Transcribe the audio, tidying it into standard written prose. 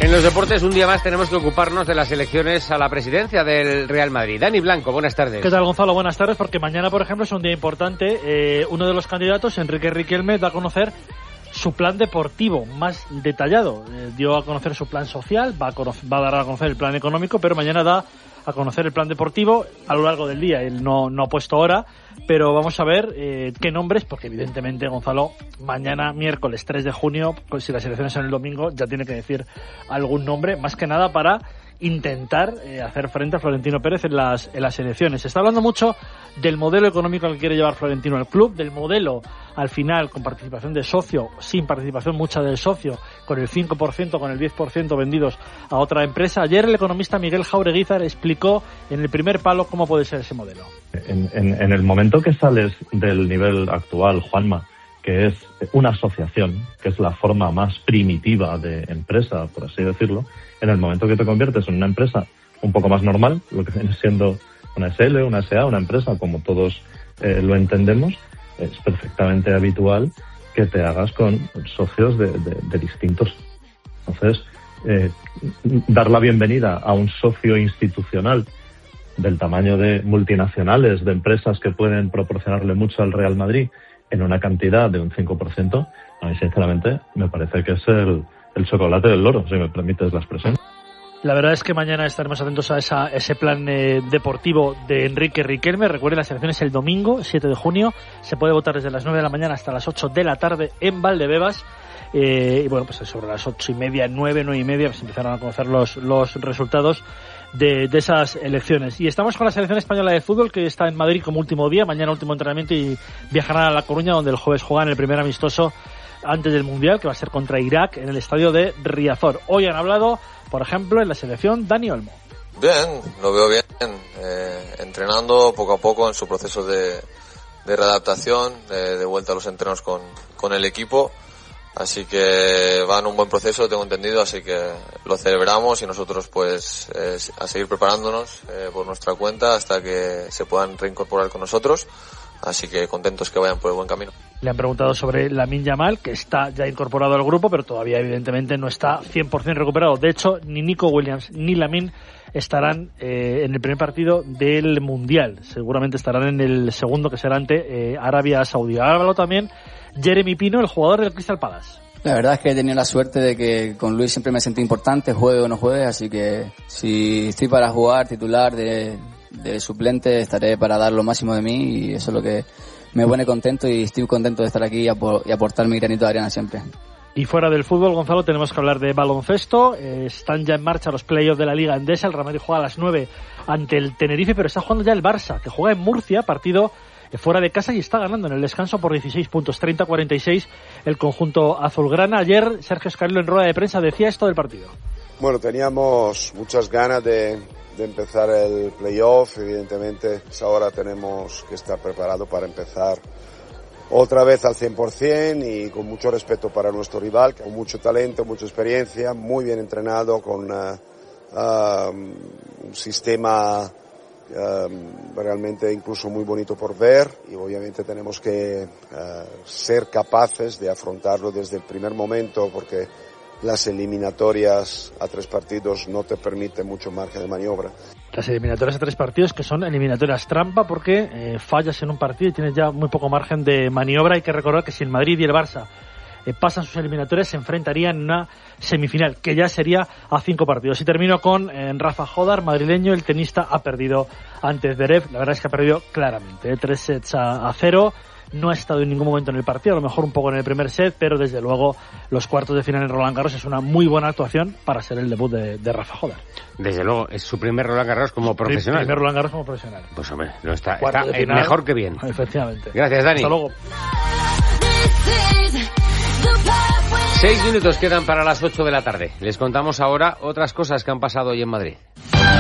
En los deportes, un día más tenemos que ocuparnos de las elecciones a la presidencia del Real Madrid. Dani Blanco, buenas tardes. ¿Qué tal, Gonzalo? Buenas tardes, porque mañana, por ejemplo, es un día importante. Uno de los candidatos, Enrique Riquelme, da a conocer su plan deportivo más detallado. Dio a conocer su plan social, va a dar a conocer el plan económico, pero mañana da a conocer el plan deportivo a lo largo del día. Él no ha puesto hora, pero vamos a ver qué nombres, porque evidentemente, Gonzalo, mañana, miércoles 3 de junio, pues si las elecciones son el domingo, ya tiene que decir algún nombre, más que nada para intentar hacer frente a Florentino Pérez en las elecciones. Se está hablando mucho del modelo económico al que quiere llevar Florentino al club, del modelo al final con participación de socio, sin participación mucha del socio, con el 5%, con el 10% vendidos a otra empresa. Ayer el economista Miguel Jaureguizar explicó en el primer palo cómo puede ser ese modelo. En el momento que sales del nivel actual, Juanma, que es una asociación, que es la forma más primitiva de empresa, por así decirlo, en el momento que te conviertes en una empresa un poco más normal, lo que viene siendo una SL, una SA, una empresa, como todos lo entendemos, es perfectamente habitual que te hagas con socios de distintos. Entonces, dar la bienvenida a un socio institucional del tamaño de multinacionales, de empresas que pueden proporcionarle mucho al Real Madrid, en una cantidad de un 5%, a mí sinceramente me parece que es el chocolate del loro, si me permites la expresión. La verdad es que mañana estaremos atentos a ese plan deportivo de Enrique Riquelme. Recuerden, las elecciones el domingo, 7 de junio. Se puede votar desde las 9 de la mañana hasta las 8 de la tarde en Valdebebas. Y bueno, pues sobre las 8:30, 9:30, pues empezaron a conocer los resultados de esas elecciones. Y estamos con la selección española de fútbol, que está en Madrid como último día, mañana último entrenamiento, y viajarán a La Coruña, donde el jueves juegan el primer amistoso antes del Mundial, que va a ser contra Irak en el estadio de Riazor. Hoy han hablado, por ejemplo, en la selección, Dani Olmo. Bien, lo veo bien, entrenando poco a poco en su proceso de readaptación, de vuelta a los entrenos con el equipo. Así que va en un buen proceso, tengo entendido, así que lo celebramos y nosotros pues a seguir preparándonos por nuestra cuenta hasta que se puedan reincorporar con nosotros. Así que contentos que vayan por el buen camino. Le han preguntado sobre Lamine Yamal, que está ya incorporado al grupo, pero todavía evidentemente no está 100% recuperado. De hecho, ni Nico Williams ni Lamine estarán en el primer partido del Mundial. Seguramente estarán en el segundo, que será ante Arabia Saudí. Ahora habló también Jeremy Pino, el jugador del Crystal Palace. La verdad es que he tenido la suerte de que con Luis siempre me sentí importante, juegue o no juegue, así que si estoy para jugar titular de suplente, estaré para dar lo máximo de mí, y eso es lo que me pone contento, y estoy contento de estar aquí y aportar mi granito de arena siempre. Y fuera del fútbol, Gonzalo, tenemos que hablar de baloncesto. Están ya en marcha los playoffs de la Liga Endesa. El Real Madrid juega a las 9 ante el Tenerife, pero está jugando ya el Barça, que juega en Murcia, partido fuera de casa, y está ganando en el descanso por 16 puntos, 30-46 el conjunto azulgrana. Ayer Sergio Escarilo en rueda de prensa decía esto del partido. Bueno, teníamos muchas ganas de empezar el playoff. Evidentemente ahora tenemos que estar preparados para empezar otra vez al 100% y con mucho respeto para nuestro rival, con mucho talento, mucha experiencia, muy bien entrenado, con un sistema realmente incluso muy bonito por ver, y obviamente tenemos que ser capaces de afrontarlo desde el primer momento, porque las eliminatorias a 3 partidos no te permiten mucho margen de maniobra. Las eliminatorias a 3 partidos, que son eliminatorias trampa, porque fallas en un partido y tienes ya muy poco margen de maniobra. Hay que recordar que si el Madrid y el Barça pasan sus eliminatorias, se enfrentarían en una semifinal, que ya sería a 5 partidos. Y termino con Rafa Jodar, madrileño. El tenista ha perdido ante Zverev. La verdad es que ha perdido claramente, 3-0. No ha estado en ningún momento en el partido, a lo mejor un poco en el primer set, pero desde luego los cuartos de final en Roland Garros es una muy buena actuación para ser el debut de Rafa Jodar. Desde luego, es su primer Roland Garros como profesional. Primer Roland Garros como profesional. Pues hombre, no está final, mejor que bien. Efectivamente. Gracias, Dani. Hasta luego. 6 minutos quedan para las 8 de la tarde. Les contamos ahora otras cosas que han pasado hoy en Madrid.